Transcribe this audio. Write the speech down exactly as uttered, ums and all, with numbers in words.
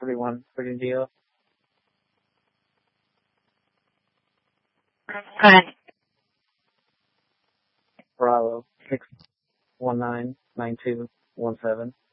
forty-one for India. Correct. Bravo, six one nine nine two one seven.